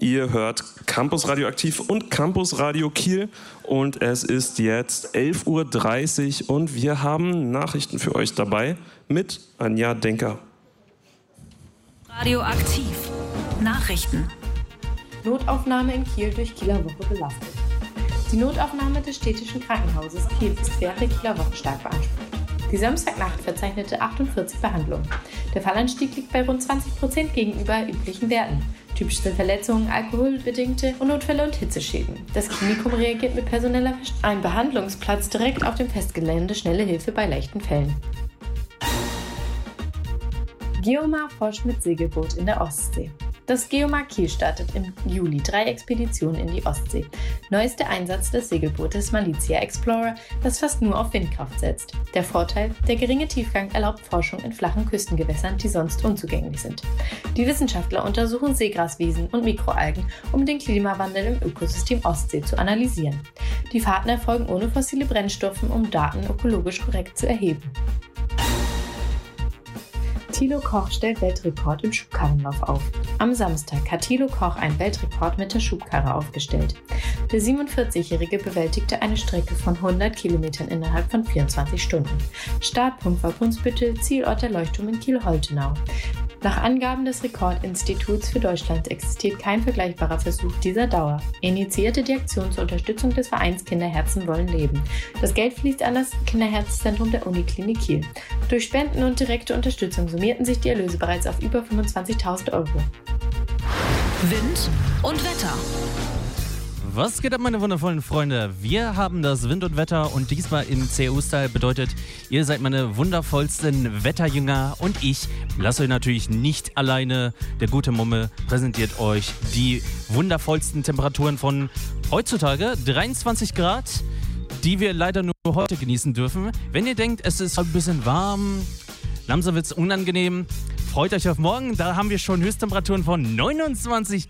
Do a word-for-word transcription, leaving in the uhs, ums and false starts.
Ihr hört Campus Radioaktiv und Campus Radio Kiel und es ist jetzt elf Uhr dreißig und wir haben Nachrichten für euch dabei mit Anja Denker. Radioaktiv. Nachrichten. Notaufnahme in Kiel durch Kieler Woche belastet. Die Notaufnahme des städtischen Krankenhauses Kiel ist während der Kieler Woche stark beansprucht. Die Samstagnacht verzeichnete achtundvierzig Behandlungen. Der Fallanstieg liegt bei rund zwanzig Prozent gegenüber üblichen Werten. Typisch sind Verletzungen, alkoholbedingte Unfälle und Hitzeschäden. Das Klinikum reagiert mit personeller Verstärkung. Ein Behandlungsplatz direkt auf dem Festgelände, schnelle Hilfe bei leichten Fällen. Geomar forscht mit Segelboot in der Ostsee. Das Geomar Kiel startet im Juli drei Expeditionen in die Ostsee. Neuester Einsatz des Segelbootes Malizia Explorer, das fast nur auf Windkraft setzt. Der Vorteil: der geringe Tiefgang erlaubt Forschung in flachen Küstengewässern, die sonst unzugänglich sind. Die Wissenschaftler untersuchen Seegraswiesen und Mikroalgen, um den Klimawandel im Ökosystem Ostsee zu analysieren. Die Fahrten erfolgen ohne fossile Brennstoffe, um Daten ökologisch korrekt zu erheben. Thilo Koch stellt Weltrekord im Schubkarrenlauf auf. Am Samstag hat Thilo Koch einen Weltrekord mit der Schubkarre aufgestellt. Der siebenundvierzigjährige bewältigte eine Strecke von hundert Kilometern innerhalb von vierundzwanzig Stunden. Startpunkt war Brunsbüttel, Zielort der Leuchtturm in Kiel-Holtenau. Nach Angaben des Rekordinstituts für Deutschland existiert kein vergleichbarer Versuch dieser Dauer. Er initiierte die Aktion zur Unterstützung des Vereins Kinderherzen wollen leben. Das Geld fließt an das Kinderherzzentrum der Uniklinik Kiel. Durch Spenden und direkte Unterstützung summierten sich die Erlöse bereits auf über fünfundzwanzigtausend Euro. Wind und Wetter. Was geht ab, meine wundervollen Freunde? Wir haben das Wind und Wetter und diesmal im C U-Style bedeutet, ihr seid meine wundervollsten Wetterjünger und ich lasse euch natürlich nicht alleine. Der gute Mumme präsentiert euch die wundervollsten Temperaturen von heutzutage, dreiundzwanzig Grad, die wir leider nur heute genießen dürfen. Wenn ihr denkt, es ist ein bisschen warm, langsam wird es unangenehm, freut euch auf morgen, da haben wir schon Höchsttemperaturen von neunundzwanzig